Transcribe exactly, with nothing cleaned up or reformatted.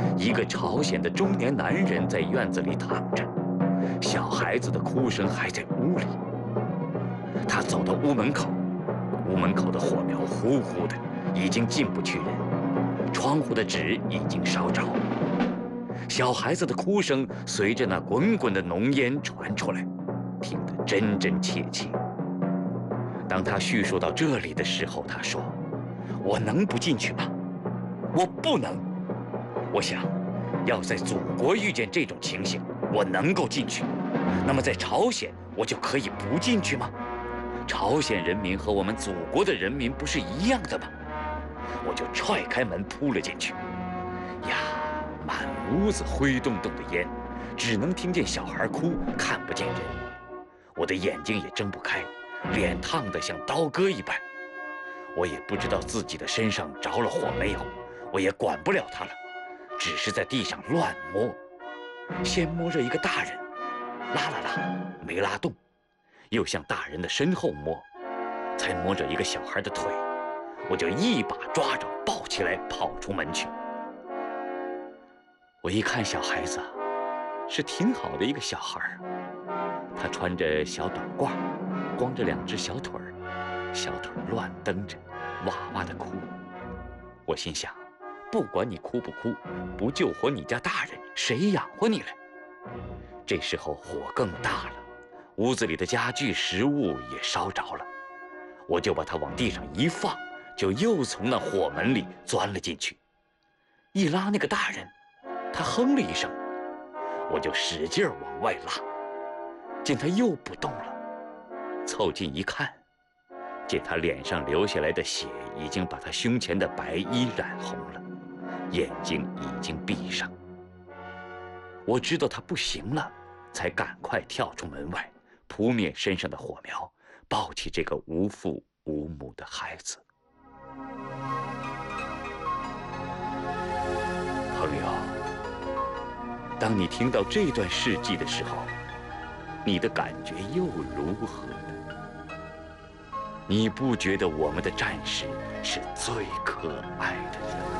一个朝鲜的中年男人在院子里躺着，小孩子的哭声还在屋里。他走到屋门口，屋门口的火苗呼呼的，已经进不去人，窗户的纸已经烧着。小孩子的哭声随着那滚滚的浓烟传出来，听得真真切切。当他叙述到这里的时候，他说：“我能不进去吗？我不能。我想，要在祖国遇见这种情形，我能够进去。那么在朝鲜，我就可以不进去吗？朝鲜人民和我们祖国的人民不是一样的吗？”我就踹开门扑了进去。呀，满屋子灰洞洞的烟，只能听见小孩哭，看不见人。我的眼睛也睁不开，脸烫得像刀割一般。我也不知道自己的身上着了火没有，我也管不了他了，只是在地上乱摸。先摸着一个大人，拉了拉，没拉动，又向大人的身后摸，才摸着一个小孩的腿，我就一把抓着，抱起来跑出门去。我一看小孩子，是挺好的一个小孩，他穿着小短褂，光着两只小腿儿，小腿乱蹬着，哇哇的哭。我心想，不管你哭不哭，不救活你家大人，谁养活你来？这时候火更大了，屋子里的家具食物也烧着了，我就把它往地上一放，就又从那火门里钻了进去。一拉那个大人，他哼了一声，我就使劲往外拉，见他又不动了，凑近一看，见他脸上流下来的血已经把他胸前的白衣染红了，眼睛已经闭上。我知道他不行了，才赶快跳出门外，扑灭身上的火苗，抱起这个无父无母的孩子。朋友，当你听到这段事迹的时候，你的感觉又如何呢？你不觉得我们的战士是最可爱的人吗？